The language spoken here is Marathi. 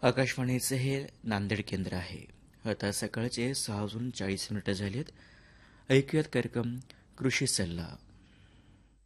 आकाशवाणीचे हे नांदेड केंद्र आहे. आता सकाळचे 6:40 झालेत. ऐकूयात कार्यक्रम कृषी सल्ला.